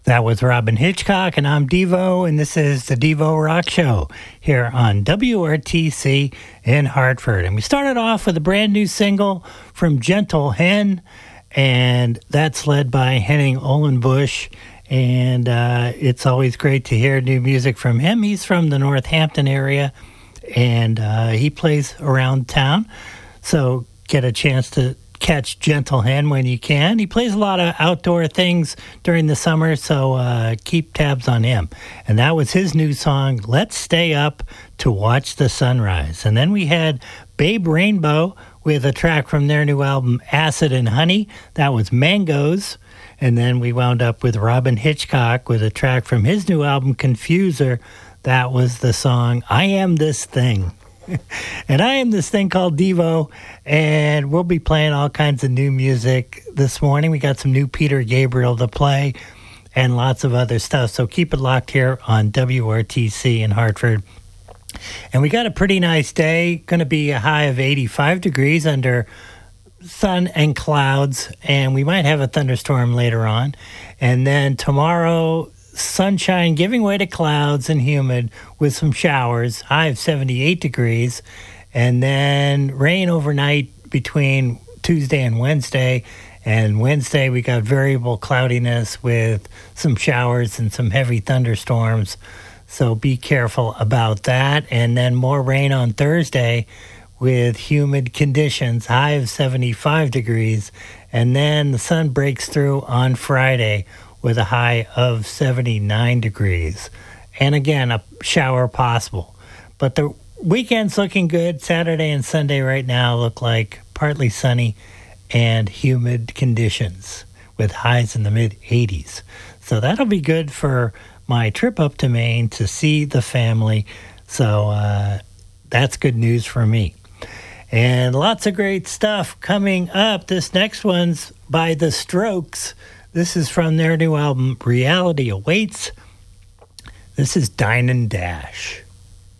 That was Robin Hitchcock, and I'm Devo, and this is the Devo Rock Show here on WRTC in Hartford. And we started off with a brand new single from Gentle Hen, and that's led by Henning Ohlenbusch. And it's always great to hear new music from him. He's from the Northampton area, and he plays around town. So get a chance to catch Gentle Hen when you can. He plays a lot of outdoor things during the summer, so keep tabs on him. And that was his new song, Let's Stay Up to Watch the Sunrise. And then we had Babe Rainbow with a track from their new album, Acid and Honey. That was Mangoes. And then we wound up with Robin Hitchcock with a track from his new album, Confuser. That was the song, I Am This Thing. And I am this thing called Devo, and we'll be playing all kinds of new music this morning. We got some new Peter Gabriel to play and lots of other stuff, so keep it locked here on WRTC in Hartford. And we got a pretty nice day, going to be a high of 85 degrees under sun and clouds, and we might have a thunderstorm later on. And then tomorrow, sunshine giving way to clouds and humid with some showers, high of 78 degrees, and then rain overnight between Tuesday and Wednesday. And Wednesday we got variable cloudiness with some showers and some heavy thunderstorms, so be careful about that. And then more rain on Thursday with humid conditions, high of 75 degrees, and then the sun breaks through on Friday with a high of 79 degrees. And again, a shower possible. But the weekend's looking good. Saturday and Sunday right now look like partly sunny and humid conditions with highs in the mid-80s. So that'll be good for my trip up to Maine to see the family. So that's good news for me. And lots of great stuff coming up. This next one's by The Strokes. This is from their new album, Reality Awaits. This is Dine and Dash.